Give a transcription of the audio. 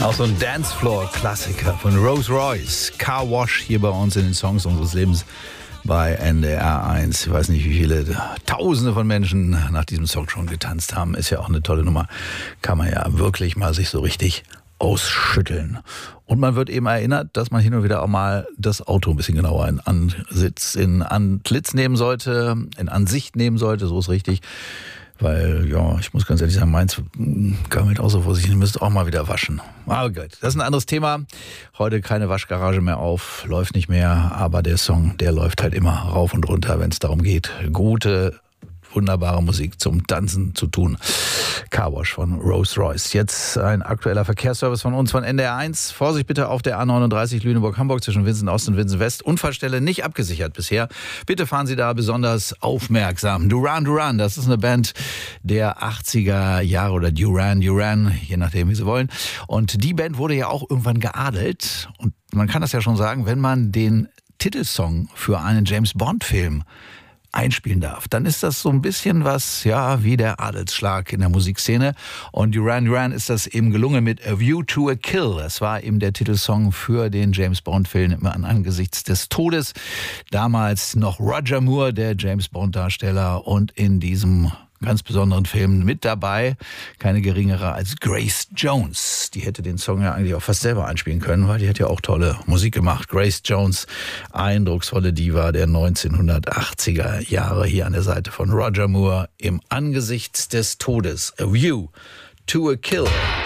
Auch so ein Dancefloor-Klassiker von Rose Royce. Car Wash hier bei uns in den Songs unseres Lebens bei NDR 1. Ich weiß nicht, wie viele Tausende von Menschen nach diesem Song schon getanzt haben. Ist ja auch eine tolle Nummer. Kann man ja wirklich mal sich so richtig ausschütteln. Und man wird eben erinnert, dass man hin und wieder auch mal das Auto ein bisschen genauer in Antlitz nehmen sollte, in Ansicht nehmen sollte, so ist richtig. Weil, ja, ich muss ganz ehrlich sagen, meins gammelt auch so vor sich hin, müsste auch mal wieder waschen. Aber gut, das ist ein anderes Thema. Heute keine Waschgarage mehr auf, läuft nicht mehr, aber der Song, der läuft halt immer rauf und runter, wenn es darum geht, gute, wunderbare Musik zum Tanzen zu tun. Car Wash von Rose Royce. Jetzt ein aktueller Verkehrsservice von uns von NDR 1. Vorsicht bitte auf der A39 Lüneburg-Hamburg zwischen Winsen Ost und Winsen West. Unfallstelle nicht abgesichert bisher. Bitte fahren Sie da besonders aufmerksam. Duran Duran, das ist eine Band der 80er Jahre oder Duran, je nachdem wie Sie wollen. Und die Band wurde ja auch irgendwann geadelt. Und man kann das ja schon sagen, wenn man den Titelsong für einen James-Bond-Film einspielen darf, dann ist das so ein bisschen was, ja, wie der Adelsschlag in der Musikszene. Und Duran Duran ist das eben gelungen mit A View to a Kill. Das war eben der Titelsong für den James-Bond-Film angesichts des Todes. Damals noch Roger Moore, der James-Bond-Darsteller, und in diesem ganz besonderen Film mit dabei, keine geringere als Grace Jones. Die hätte den Song ja eigentlich auch fast selber einspielen können, weil die hat ja auch tolle Musik gemacht. Grace Jones, eindrucksvolle Diva der 1980er Jahre, hier an der Seite von Roger Moore im Angesichts des Todes. A View to a Kill.